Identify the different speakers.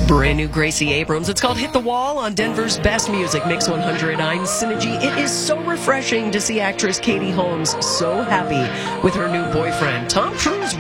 Speaker 1: Brand new Gracie Abrams. It's called Hit the Wall on Denver's Best Music, Mix 100. I'm Synergy. It is so refreshing to see actress Katie Holmes so happy with her new boyfriend. Tom Cruise